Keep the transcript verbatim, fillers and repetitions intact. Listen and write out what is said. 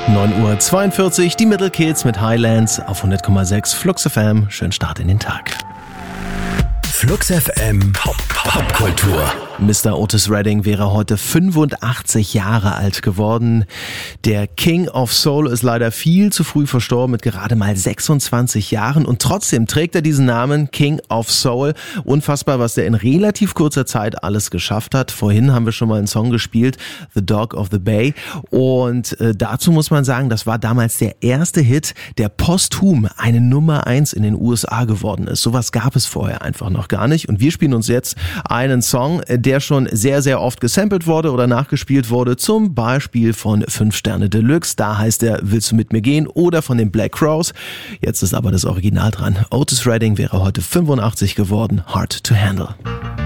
neun Uhr zweiundvierzig, die Middle Kids mit Highlands auf hundert Komma sechs Flux F M. Schönen Start in den Tag. Flux F M Popkultur. Mister Otis Redding wäre heute fünfundachtzig Jahre alt geworden. Der King of Soul ist leider viel zu früh verstorben mit gerade mal sechsundzwanzig Jahren und trotzdem trägt er diesen Namen King of Soul. Unfassbar, was der in relativ kurzer Zeit alles geschafft hat. Vorhin haben wir schon mal einen Song gespielt, The Dog of the Bay, und äh, dazu muss man sagen, das war damals der erste Hit, der posthum eine Nummer eins in den U S A geworden ist. Sowas gab es vorher einfach noch gar nicht und wir spielen uns jetzt einen Song, der schon sehr, sehr oft gesampelt wurde oder nachgespielt wurde, zum Beispiel von fünf Sterne Deluxe, da heißt er Willst du mit mir gehen, oder von den Black Crowes. Jetzt ist aber das Original dran. Otis Redding wäre heute fünfundachtzig geworden, Hard to Handle.